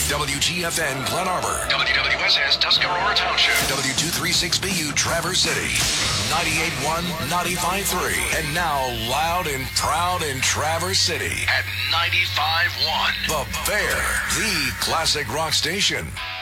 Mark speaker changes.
Speaker 1: WGFN Glen Arbor. WWSS Tuscarora Township. W236BU Traverse City. 98.1, 95.3. And now loud and proud in Traverse City at 95.1. The Bear, the classic rock station.